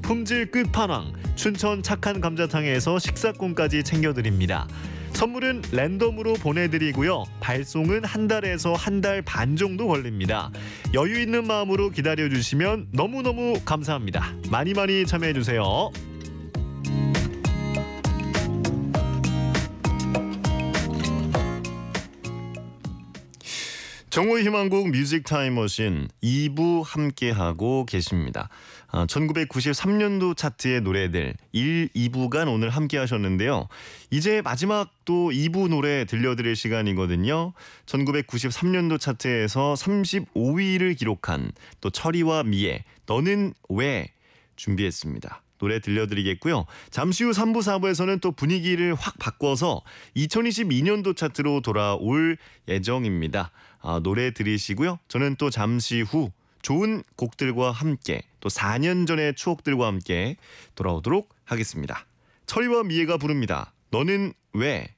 품질 끝판왕 춘천 착한 감자탕에서 식사권까지 챙겨드립니다. 선물은 랜덤으로 보내드리고요. 발송은 한 달에서 한 달 반 정도 걸립니다. 여유 있는 마음으로 기다려주시면 너무너무 감사합니다. 많이 많이 참여해주세요. 정오의 희망곡 뮤직 타임머신 2부 함께하고 계십니다. 1993년도 차트의 노래들 1, 2부간 오늘 함께하셨는데요. 이제 마지막 또 2부 노래 들려드릴 시간이거든요. 1993년도 차트에서 35위를 기록한 또 철이와 미애 너는 왜 준비했습니다. 노래 들려드리겠고요. 잠시 후 3부, 4부에서는 또 분위기를 확 바꿔서 2022년도 차트로 돌아올 예정입니다. 노래 들으시고요. 저는 또 잠시 후 좋은 곡들과 함께 또 4년 전의 추억들과 함께 돌아오도록 하겠습니다. 철이와 미애가 부릅니다. 너는 왜?